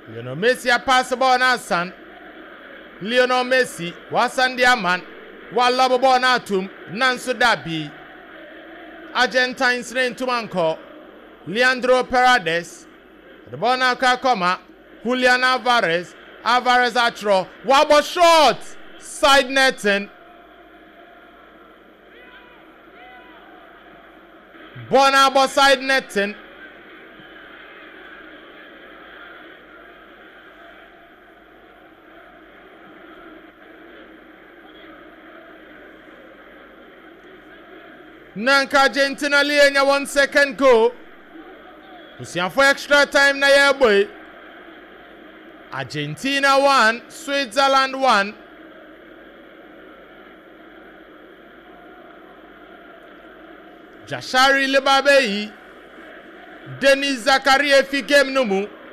Lionel Messi a pass the ball now, son. Lionel Messi, wasan dia man. Wala ball na tum. Nanso dabi. Argentines rain to manko. Leandro Paredes. The ball now kakoma. Julian Alvarez. Alvarez atro. Wabo shot. Side netting. Bonabo side netting. Nanka Argentina lienya 1 second goal. Pusian for extra time na ya boy. Argentina 1, Switzerland 1. Jashari Lebabeyi. Denis Zakaria fi game no mu.